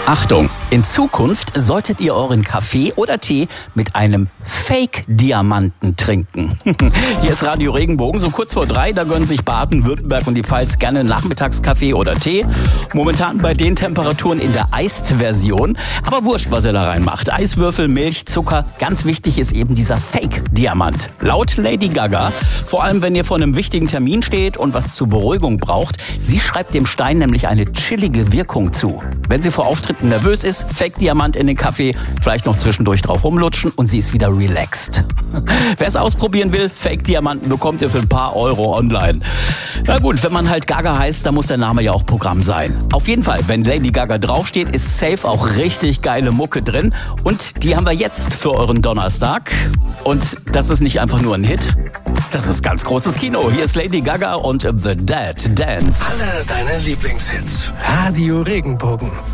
Achtung, in Zukunft solltet ihr euren Kaffee oder Tee mit einem Fake-Diamanten trinken. Hier ist Radio Regenbogen, so kurz vor 3, da gönnen sich Baden-Württemberg und die Pfalz gerne Nachmittagskaffee oder Tee. Momentan bei den Temperaturen in der Iced-Version. Aber wurscht, was ihr da reinmacht. Eiswürfel, Milch, Zucker. Ganz wichtig ist eben dieser Fake-Diamant. Laut Lady Gaga, vor allem wenn ihr vor einem wichtigen Termin steht und was zur Beruhigung braucht, sie schreibt dem Stein nämlich eine chillige Wirkung zu. Wenn sie vor Auftritten nervös ist, Fake-Diamant in den Kaffee, vielleicht noch zwischendurch drauf rumlutschen und sie ist wieder relaxed. Wer es ausprobieren will, Fake-Diamanten bekommt ihr für ein paar Euro online. Na gut, wenn man halt Gaga heißt, dann muss der Name ja auch Programm sein. Auf jeden Fall, wenn Lady Gaga draufsteht, ist safe auch richtig geile Mucke drin. Und die haben wir jetzt für euren Donnerstag. Und das ist nicht einfach nur ein Hit, das ist ganz großes Kino. Hier ist Lady Gaga und The Dead Dance. Alle deine Lieblingshits. Radio Regenbogen.